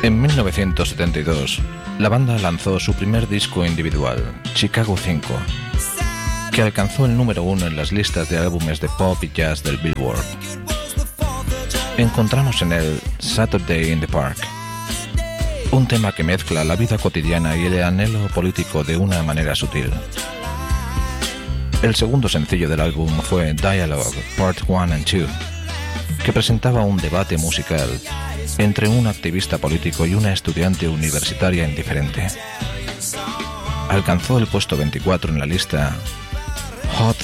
En 1972, la banda lanzó su primer disco individual, Chicago 5, que alcanzó el número 1 en las listas de álbumes de pop y jazz del Billboard. Encontramos en él Saturday in the Park, un tema que mezcla la vida cotidiana y el anhelo político de una manera sutil. El segundo sencillo del álbum fue Dialogue Part 1 and 2, que presentaba un debate musical entre un activista político y una estudiante universitaria indiferente. Alcanzó el puesto 24 en la lista Hot